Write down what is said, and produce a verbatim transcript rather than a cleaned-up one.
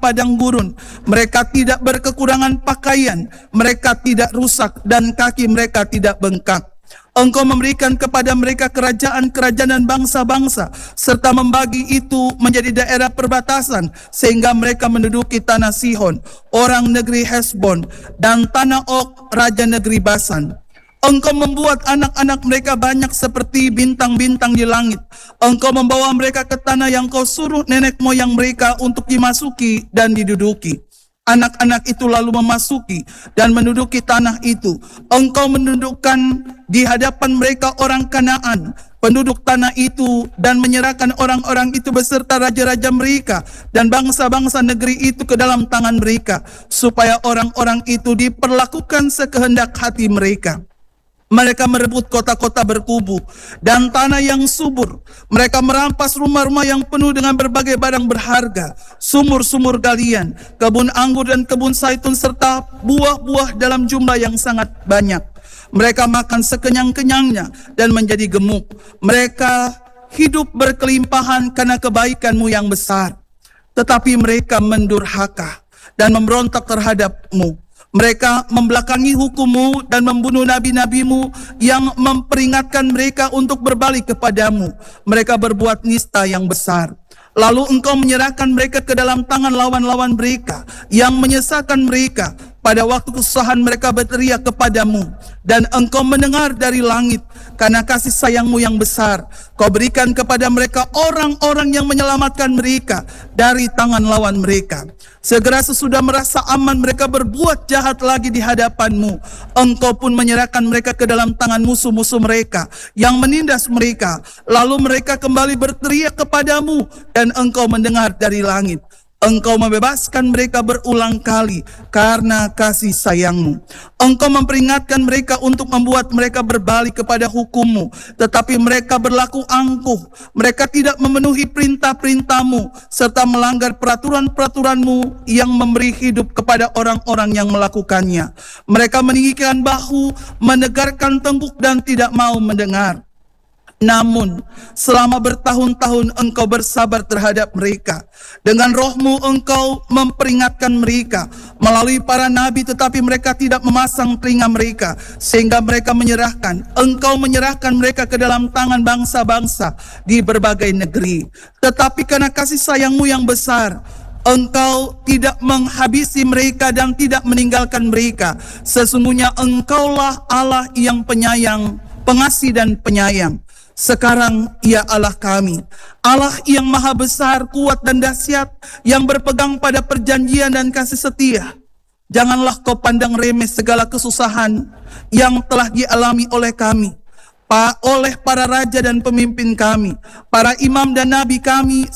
padang gurun. Mereka tidak berkekurangan pakaian, mereka tidak rusak, dan kaki mereka tidak bengkak. Engkau memberikan kepada mereka kerajaan-kerajaan dan bangsa-bangsa, serta membagi itu menjadi daerah perbatasan, sehingga mereka menduduki tanah Sihon, orang negeri Hesbon, dan tanah Og, raja negeri Basan. Engkau membuat anak-anak mereka banyak seperti bintang-bintang di langit. Engkau membawa mereka ke tanah yang kau suruh nenek moyang mereka untuk dimasuki dan diduduki. Anak-anak itu lalu memasuki dan menduduki tanah itu. Engkau mendudukkan di hadapan mereka orang Kanaan, penduduk tanah itu, dan menyerahkan orang-orang itu beserta raja-raja mereka dan bangsa-bangsa negeri itu ke dalam tangan mereka, supaya orang-orang itu diperlakukan sekehendak hati mereka. Mereka merebut kota-kota berkubu dan tanah yang subur. Mereka merampas rumah-rumah yang penuh dengan berbagai barang berharga, sumur-sumur galian, kebun anggur dan kebun zaitun, serta buah-buah dalam jumlah yang sangat banyak. Mereka makan sekenyang-kenyangnya dan menjadi gemuk. Mereka hidup berkelimpahan karena kebaikan-Mu yang besar. Tetapi mereka mendurhaka dan memberontak terhadap-Mu. Mereka membelakangi hukum-Mu dan membunuh nabi-nabi-Mu yang memperingatkan mereka untuk berbalik kepadamu. Mereka berbuat nista yang besar. Lalu Engkau menyerahkan mereka ke dalam tangan lawan-lawan mereka yang menyesalkan mereka. Pada waktu kesusahan mereka berteriak kepadamu, dan Engkau mendengar dari langit. Karena kasih sayang-Mu yang besar, Kau berikan kepada mereka orang-orang yang menyelamatkan mereka dari tangan lawan mereka. Segera sesudah merasa aman, mereka berbuat jahat lagi di hadapan-Mu. Engkau pun menyerahkan mereka ke dalam tangan musuh-musuh mereka yang menindas mereka. Lalu mereka kembali berteriak kepadamu, dan Engkau mendengar dari langit. Engkau membebaskan mereka berulang kali karena kasih sayang-Mu. Engkau memperingatkan mereka untuk membuat mereka berbalik kepada hukum-Mu, tetapi mereka berlaku angkuh. Mereka tidak memenuhi perintah-perintah-Mu, serta melanggar peraturan-peraturan-Mu yang memberi hidup kepada orang-orang yang melakukannya. Mereka meninggikan bahu, menegarkan tengkuk, dan tidak mau mendengar. Namun selama bertahun-tahun Engkau bersabar terhadap mereka. Dengan roh-Mu Engkau memperingatkan mereka melalui para nabi, tetapi mereka tidak memasang telinga mereka, sehingga mereka menyerahkan Engkau menyerahkan mereka ke dalam tangan bangsa-bangsa di berbagai negeri. Tetapi karena kasih sayang-Mu yang besar, Engkau tidak menghabisi mereka dan tidak meninggalkan mereka. Sesungguhnya Engkaulah Allah yang penyayang, pengasih dan penyayang. Sekarang ya Allah kami, Allah yang maha besar, kuat dan dahsyat, yang berpegang pada perjanjian dan kasih setia. Janganlah Kau pandang remeh segala kesusahan yang telah dialami oleh kami, oleh para raja dan pemimpin kami, para imam dan nabi kami,